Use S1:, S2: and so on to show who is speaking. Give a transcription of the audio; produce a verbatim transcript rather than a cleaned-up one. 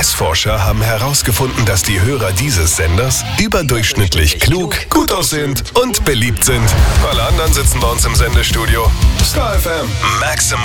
S1: Messforscher haben herausgefunden, dass die Hörer dieses Senders überdurchschnittlich klug, gut aussehend und beliebt sind. Alle anderen sitzen bei uns im Sendestudio. Star F M, Maximum